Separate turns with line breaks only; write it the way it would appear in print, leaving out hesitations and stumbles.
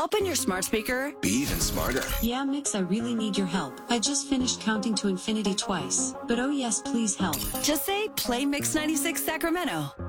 Open your smart speaker.
Be even smarter.
Yeah, Mix, I really need your help. I just finished counting to infinity twice. But oh yes, please help.
Just say, play Mix 96 Sacramento.